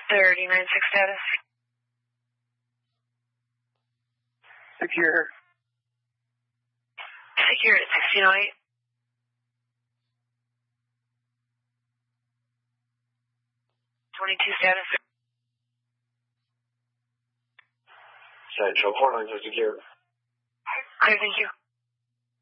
39-6 status. Secure. Secure at 1608. Status. Central 496 secure. Clear, thank you.